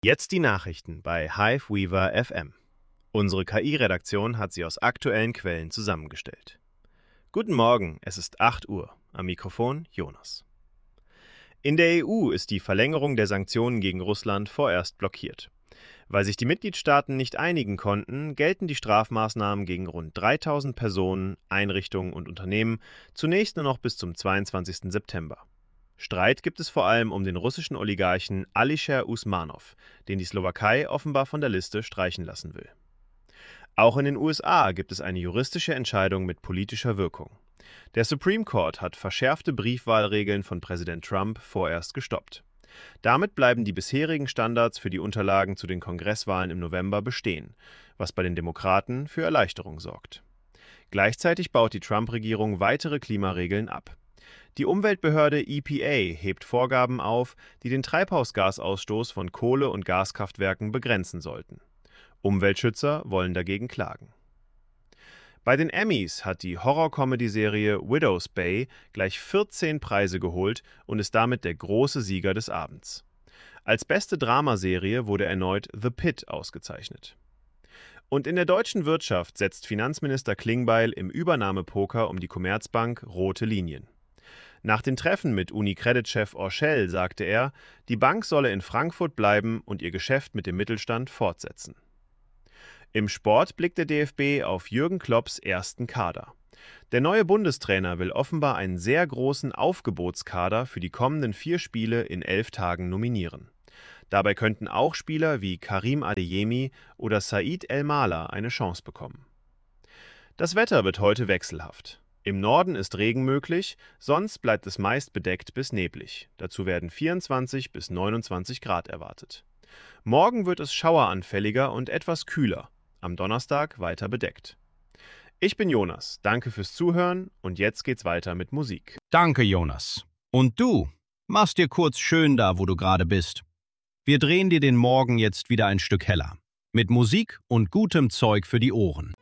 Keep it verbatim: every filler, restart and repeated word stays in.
Jetzt die Nachrichten bei Hive Weaver F M. Unsere K I-Redaktion hat sie aus aktuellen Quellen zusammengestellt. Guten Morgen, es ist acht Uhr. Am Mikrofon Jonas. In der E U ist die Verlängerung der Sanktionen gegen Russland vorerst blockiert. Weil sich die Mitgliedstaaten nicht einigen konnten, gelten die Strafmaßnahmen gegen rund dreitausend Personen, Einrichtungen und Unternehmen zunächst nur noch bis zum zweiundzwanzigsten September. Streit gibt es vor allem um den russischen Oligarchen Alisher Usmanov, den die Slowakei offenbar von der Liste streichen lassen will. Auch in den U S A gibt es eine juristische Entscheidung mit politischer Wirkung. Der Supreme Court hat verschärfte Briefwahlregeln von Präsident Trump vorerst gestoppt. Damit bleiben die bisherigen Standards für die Unterlagen zu den Kongresswahlen im November bestehen, was bei den Demokraten für Erleichterung sorgt. Gleichzeitig baut die Trump-Regierung weitere Klimaregeln ab. Die Umweltbehörde E P A hebt Vorgaben auf, die den Treibhausgasausstoß von Kohle- und Gaskraftwerken begrenzen sollten. Umweltschützer wollen dagegen klagen. Bei den Emmys hat die Horror-Comedy-Serie Widow's Bay gleich vierzehn Preise geholt und ist damit der große Sieger des Abends. Als beste Dramaserie wurde erneut The Pitt ausgezeichnet. Und in der deutschen Wirtschaft setzt Finanzminister Klingbeil im Übernahmepoker um die Commerzbank rote Linien. Nach den Treffen mit UniCredit-Chef Orschel sagte er, die Bank solle in Frankfurt bleiben und ihr Geschäft mit dem Mittelstand fortsetzen. Im Sport blickt der D F B auf Jürgen Klopps ersten Kader. Der neue Bundestrainer will offenbar einen sehr großen Aufgebotskader für die kommenden vier Spiele in elf Tagen nominieren. Dabei könnten auch Spieler wie Karim Adeyemi oder Said El-Mala eine Chance bekommen. Das Wetter wird heute wechselhaft. Im Norden ist Regen möglich, sonst bleibt es meist bedeckt bis neblig. Dazu werden vierundzwanzig bis neunundzwanzig Grad erwartet. Morgen wird es schaueranfälliger und etwas kühler. Am Donnerstag weiter bedeckt. Ich bin Jonas, danke fürs Zuhören und jetzt geht's weiter mit Musik. Danke, Jonas. Und du? Mach's dir kurz schön da, wo du gerade bist. Wir drehen dir den Morgen jetzt wieder ein Stück heller. Mit Musik und gutem Zeug für die Ohren.